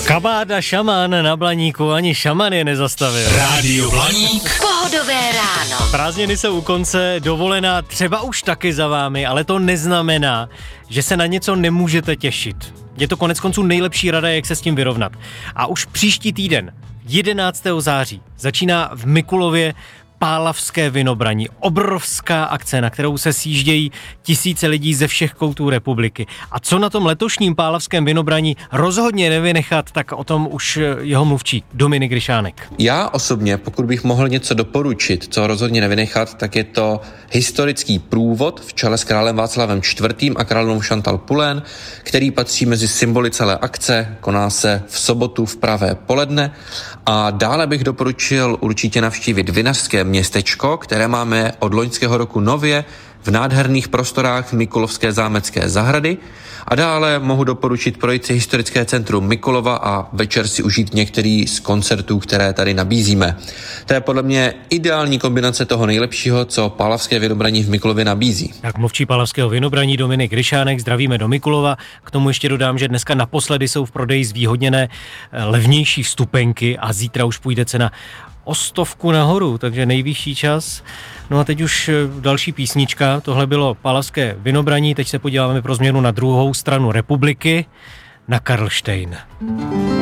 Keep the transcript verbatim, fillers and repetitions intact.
Kabáda šamán na Blaníku, ani šaman je nezastavil. Rádio Blaník. Pohodové ráno. Prázdniny jsou u konce, dovolená třeba už taky za vámi, ale to neznamená, že se na něco nemůžete těšit. Je to konec konců nejlepší rada, jak se s tím vyrovnat. A už příští týden, jedenáctého září, začíná v Mikulově Pálavské vinobraní. Obrovská akce, na kterou se sjíždějí tisíce lidí ze všech koutů republiky. A co na tom letošním Pálavském vinobraní rozhodně nevynechat, tak o tom už jeho mluvčí Dominik Ryšánek. Já osobně, pokud bych mohl něco doporučit, co rozhodně nevynechat, tak je to historický průvod v čele s králem Václavem čtvrtým a královnou Chantal Poulain, který patří mezi symboly celé akce, koná se v sobotu v pravé poledne. A dále bych doporučil určitě navštívit vinařské městečko, které máme od loňského roku nově v nádherných prostorách Mikulovské zámecké zahrady. A dále mohu doporučit projít si historické centrum Mikulova a večer si užít některý z koncertů, které tady nabízíme. To je podle mě ideální kombinace toho nejlepšího, co Pálavské vinobraní v Mikulově nabízí. Tak mluvčí Pálavského vinobraní Dominik Ryšánek, zdravíme do Mikulova. K tomu ještě dodám, že dneska naposledy jsou v prodeji zvýhodněné levnější vstupenky a zítra už půjde cena o stovku nahoru, takže nejvyšší čas. No a teď už další písnička, tohle bylo Pálavské vinobraní, teď se podíváme pro změnu na druhou stranu republiky, na Karlštejn.